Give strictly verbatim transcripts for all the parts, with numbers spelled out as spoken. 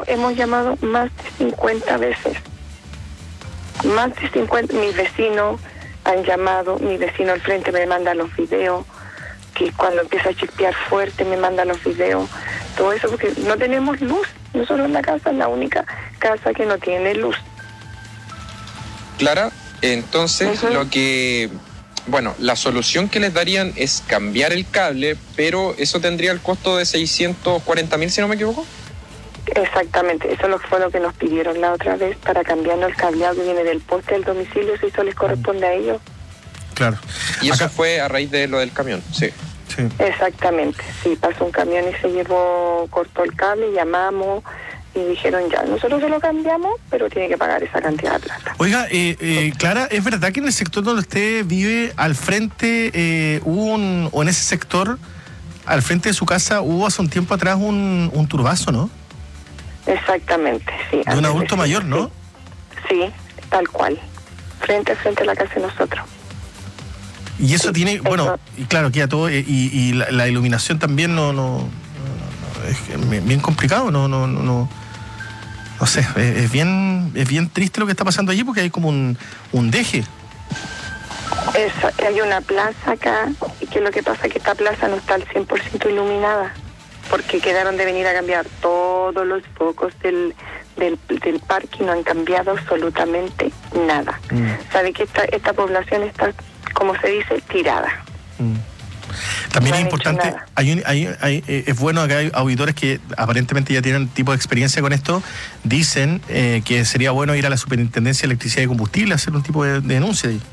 hemos llamado más de cincuenta veces. Más de cincuenta, mis vecinos han llamado, mi vecino al frente me manda los videos, que cuando empieza a chispear fuerte me manda los videos, todo eso porque no tenemos luz. Nosotros en la casa es la única casa que no tiene luz. Clara, entonces uh-huh. lo que, bueno, la solución que les darían es cambiar el cable, pero eso tendría el costo de seiscientos cuarenta mil, si no me equivoco. Exactamente, eso fue lo que nos pidieron la otra vez para cambiarnos el cableado que viene del poste del domicilio, si eso les corresponde a ellos. Claro. Y eso Acá fue a raíz de lo del camión, sí. Sí. Exactamente, sí, pasó un camión y se llevó, cortó el cable, llamamos y dijeron ya, nosotros se lo cambiamos, pero tiene que pagar esa cantidad de plata. Oiga, eh, eh, Clara, ¿es verdad que en el sector donde usted vive, al frente, eh, hubo un, o en ese sector, al frente de su casa, hubo hace un tiempo atrás un, un turbazo, ¿no? Exactamente, sí. De un adulto sí, mayor, ¿no? Sí, tal cual, frente a frente a la casa de nosotros. Y eso sí, tiene, eso. bueno, y claro, queda todo, y, y la, la iluminación también no, no, no, no es bien complicado, no, no, no, no, no sé, es, es bien, es bien triste lo que está pasando allí porque hay como un, un deje. Eso, hay una plaza acá, y que lo que pasa es que esta plaza no está al cien por ciento iluminada, porque quedaron de venir a cambiar todos los focos del, del, del parque y no han cambiado absolutamente nada. Mm. Sabe que esta, esta población está, como se dice, tirada. Mm. También no es importante, hay, un, hay, hay eh, es bueno que hay auditores que aparentemente ya tienen tipo de experiencia con esto, dicen eh, que sería bueno ir a la Superintendencia de Electricidad y Combustible a hacer un tipo de, de denuncia ahí.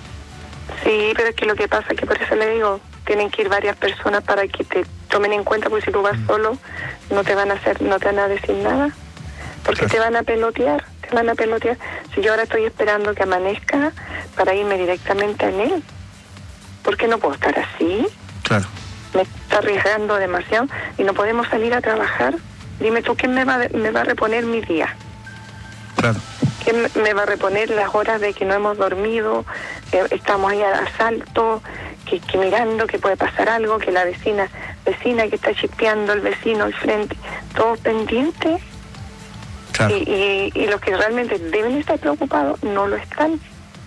Sí, pero es que lo que pasa es que por eso le digo, tienen que ir varias personas para que te tomen en cuenta, porque si tú vas mm. solo, no te van a hacer, no te van a decir nada, porque claro. te van a pelotear, te van a pelotear. Si yo ahora estoy esperando que amanezca para irme directamente a él, ¿por qué no puedo estar así? Claro. Me está arriesgando demasiado y no podemos salir a trabajar. Dime tú, ¿quién me va, me va a reponer mi día? Claro. ¿Quién me va a reponer las horas de que no hemos dormido, que estamos ahí a asalto, que, que mirando que puede pasar algo, que la vecina vecina que está chispeando, el vecino al frente, todos pendientes? Claro. Y, y, y los que realmente deben estar preocupados no lo están.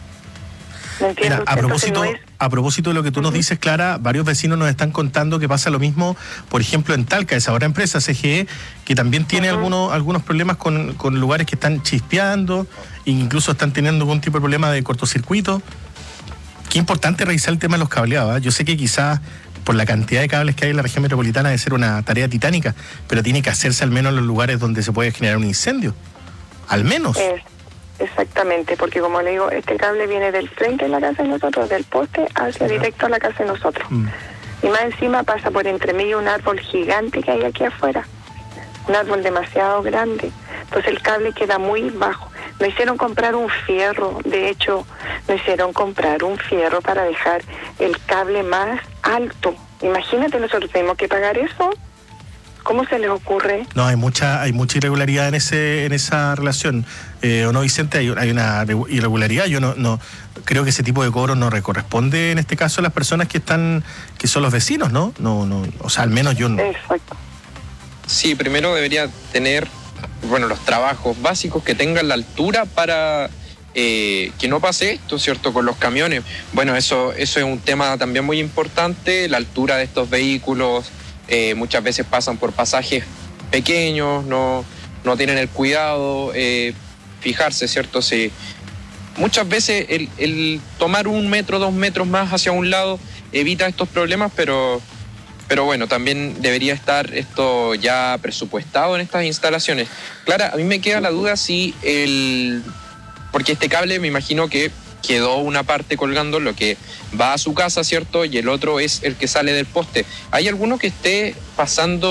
Mira, a propósito, no es... a propósito de lo que tú uh-huh. nos dices, Clara, varios vecinos nos están contando que pasa lo mismo, por ejemplo, en Talca, esa otra empresa, C G E, que también tiene uh-huh. algunos, algunos problemas con, con lugares que están chispeando, incluso están teniendo algún tipo de problema de cortocircuito. Qué importante revisar el tema de los cableados, ¿eh? Yo sé que quizás por la cantidad de cables que hay en la región metropolitana debe ser una tarea titánica, pero tiene que hacerse al menos en los lugares donde se puede generar un incendio. Al menos. Eh. Exactamente, porque como le digo, este cable viene del frente de la casa de nosotros, del poste hacia directo a la casa de nosotros. Mm. Y más encima pasa por entre medio un árbol gigante que hay aquí afuera, un árbol demasiado grande. Entonces el cable queda muy bajo. Nos hicieron comprar un fierro, de hecho, nos hicieron comprar un fierro para dejar el cable más alto. Imagínate, nosotros tenemos que pagar eso. ¿Cómo se les ocurre? No, hay mucha hay mucha irregularidad en ese en esa relación. Eh, ¿O no, Vicente? Hay, hay una irregularidad. Yo no no creo que ese tipo de cobro no le corresponde en este caso a las personas que están que son los vecinos, ¿no? No no, o sea, al menos yo no. Exacto. Sí, primero debería tener, bueno, los trabajos básicos que tengan la altura para eh, que no pase esto, ¿cierto? Con los camiones. Bueno, eso eso es un tema también muy importante, la altura de estos vehículos. Eh, muchas veces pasan por pasajes pequeños, no, no tienen el cuidado, eh, fijarse, ¿cierto? Sí. Muchas veces el, el tomar un metro, dos metros más hacia un lado evita estos problemas, pero, pero bueno, también debería estar esto ya presupuestado en estas instalaciones. Clara, a mí me queda la duda si el... porque este cable me imagino que quedó una parte colgando, lo que va a su casa, ¿cierto? Y el otro es el que sale del poste. ¿Hay alguno que esté pasando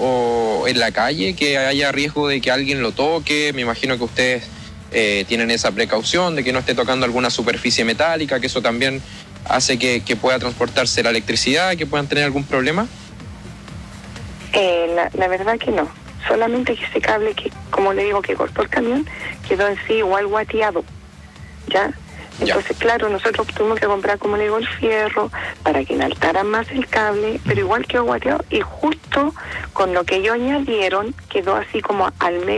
o en la calle, que haya riesgo de que alguien lo toque? Me imagino que ustedes eh, tienen esa precaución de que no esté tocando alguna superficie metálica, que eso también hace que, que pueda transportarse la electricidad, que puedan tener algún problema. Eh, la, la verdad que no. Solamente que ese cable que, como le digo, que cortó el camión, quedó en sí igual guateado, ¿ya? Entonces, ya. Claro, nosotros tuvimos que comprar, como le digo, el fierro para que enaltara más el cable, pero igual quedó guateado y justo con lo que ellos añadieron quedó así como al medio.